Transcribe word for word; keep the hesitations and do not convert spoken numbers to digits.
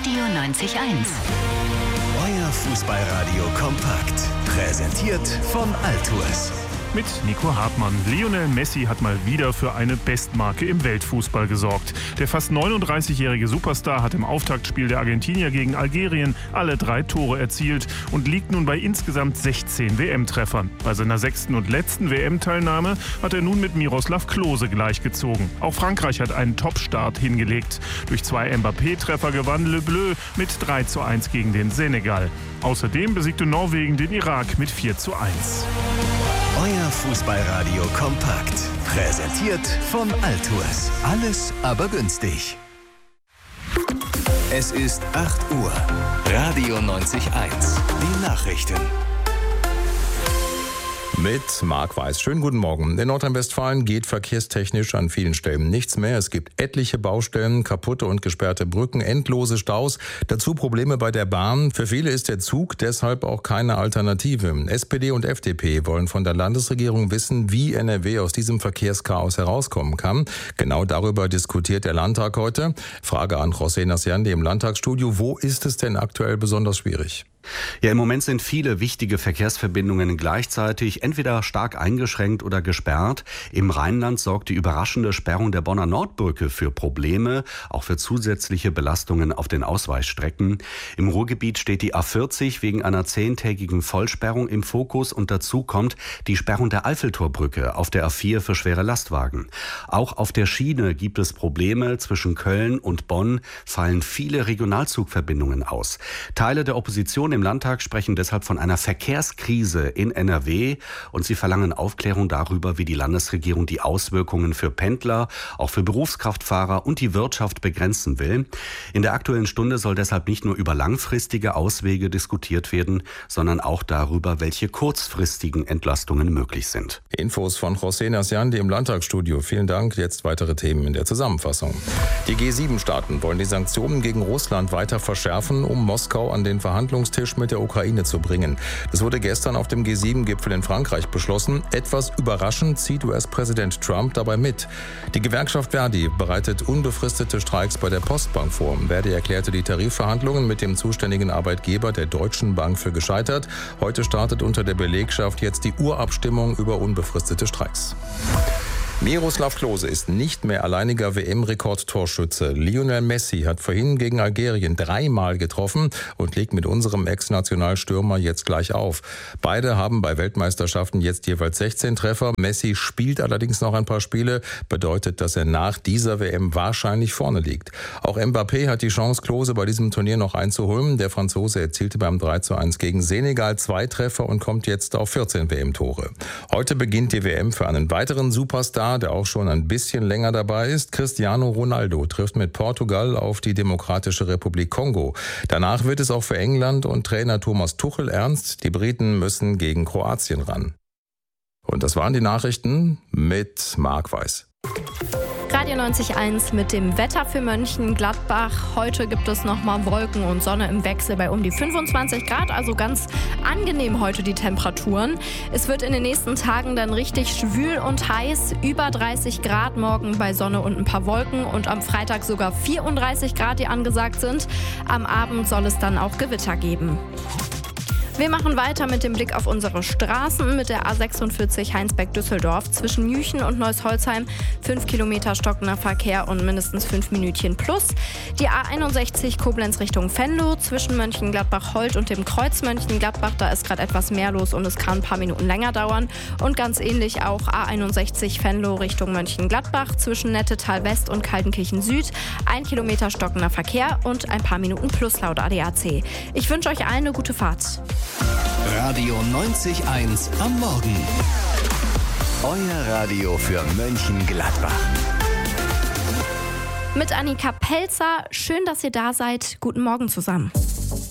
Radio neunzig Komma eins. Euer Fußballradio kompakt. Präsentiert von Altours. Mit Nico Hartmann. Lionel Messi hat mal wieder für eine Bestmarke im Weltfußball gesorgt. Der fast neununddreißigjährige Superstar hat im Auftaktspiel der Argentinier gegen Algerien alle drei Tore erzielt und liegt nun bei insgesamt sechzehn W M-Treffern. Bei seiner sechsten und letzten W M-Teilnahme hat er nun mit Miroslav Klose gleichgezogen. Auch Frankreich hat einen Top-Start hingelegt. Durch zwei Mbappé-Treffer gewann Le Bleu mit drei zu eins gegen den Senegal. Außerdem besiegte Norwegen den Irak mit vier zu eins. Euer Fußballradio kompakt. Präsentiert von Altours. Alles aber günstig. Es ist acht Uhr. Radio neunzig Komma eins. Die Nachrichten. Mit Marc Weiß. Schönen guten Morgen. In Nordrhein-Westfalen geht verkehrstechnisch an vielen Stellen nichts mehr. Es gibt etliche Baustellen, kaputte und gesperrte Brücken, endlose Staus. Dazu Probleme bei der Bahn. Für viele ist der Zug deshalb auch keine Alternative. S P D und F D P wollen von der Landesregierung wissen, wie N R W aus diesem Verkehrschaos herauskommen kann. Genau darüber diskutiert der Landtag heute. Frage an José Naciandi im Landtagsstudio. Wo ist es denn aktuell besonders schwierig? Ja, im Moment sind viele wichtige Verkehrsverbindungen gleichzeitig entweder stark eingeschränkt oder gesperrt. Im Rheinland sorgt die überraschende Sperrung der Bonner Nordbrücke für Probleme, auch für zusätzliche Belastungen auf den Ausweichstrecken. Im Ruhrgebiet steht die A vierzig wegen einer zehntägigen Vollsperrung im Fokus und dazu kommt die Sperrung der Eiffeltorbrücke auf der A vier für schwere Lastwagen. Auch auf der Schiene gibt es Probleme. Zwischen Köln und Bonn fallen viele Regionalzugverbindungen aus. Teile der Opposition im Landtag sprechen deshalb von einer Verkehrskrise in N R W und sie verlangen Aufklärung darüber, wie die Landesregierung die Auswirkungen für Pendler, auch für Berufskraftfahrer und die Wirtschaft begrenzen will. In der Aktuellen Stunde soll deshalb nicht nur über langfristige Auswege diskutiert werden, sondern auch darüber, welche kurzfristigen Entlastungen möglich sind. Infos von José Naciandi im Landtagsstudio. Vielen Dank. Jetzt weitere Themen in der Zusammenfassung. Die G sieben Staaten wollen die Sanktionen gegen Russland weiter verschärfen, um Moskau an den Verhandlungstisch mit der Ukraine zu bringen. Das wurde gestern auf dem G sieben Gipfel in Frankreich beschlossen. Etwas überraschend zieht U S-Präsident Trump dabei mit. Die Gewerkschaft Verdi bereitet unbefristete Streiks bei der Postbank vor. Verdi erklärte die Tarifverhandlungen mit dem zuständigen Arbeitgeber der Deutschen Bank für gescheitert. Heute startet unter der Belegschaft jetzt die Urabstimmung über unbefristete Streiks. Miroslav Klose ist nicht mehr alleiniger W M-Rekordtorschütze. Lionel Messi hat vorhin gegen Algerien dreimal getroffen und legt mit unserem Ex-Nationalstürmer jetzt gleich auf. Beide haben bei Weltmeisterschaften jetzt jeweils sechzehn Treffer. Messi spielt allerdings noch ein paar Spiele, bedeutet, dass er nach dieser W M wahrscheinlich vorne liegt. Auch Mbappé hat die Chance, Klose bei diesem Turnier noch einzuholen. Der Franzose erzielte beim drei zu eins gegen Senegal zwei Treffer und kommt jetzt auf vierzehn W M-Tore. Heute beginnt die W M für einen weiteren Superstar, der auch schon ein bisschen länger dabei ist. Cristiano Ronaldo trifft mit Portugal auf die Demokratische Republik Kongo. Danach wird es auch für England und Trainer Thomas Tuchel ernst. Die Briten müssen gegen Kroatien ran. Und das waren die Nachrichten mit Marc Weiß. Radio neunzig Komma eins mit dem Wetter für Mönchengladbach. Heute gibt es nochmal Wolken und Sonne im Wechsel bei um die fünfundzwanzig Grad, also ganz angenehm heute die Temperaturen. Es wird in den nächsten Tagen dann richtig schwül und heiß, über dreißig Grad morgen bei Sonne und ein paar Wolken und am Freitag sogar vierunddreißig Grad, die angesagt sind. Am Abend soll es dann auch Gewitter geben. Wir machen weiter mit dem Blick auf unsere Straßen mit der A sechsundvierzig Heinsberg-Düsseldorf zwischen Jüchen und Neuss-Holzheim. Fünf Kilometer stockender Verkehr und mindestens fünf Minütchen plus. Die A einundsechzig Koblenz Richtung Venlo zwischen Mönchengladbach-Holt und dem Kreuz Mönchengladbach. Da ist gerade etwas mehr los und es kann ein paar Minuten länger dauern. Und ganz ähnlich auch A einundsechzig Venlo Richtung Mönchengladbach zwischen Nettetal West und Kaltenkirchen Süd. Ein Kilometer stockender Verkehr und ein paar Minuten plus laut A D A C. Ich wünsche euch allen eine gute Fahrt. Radio neunzig Komma eins am Morgen. Euer Radio für Mönchengladbach. Mit Annika Pelzer. Schön, dass ihr da seid. Guten Morgen zusammen.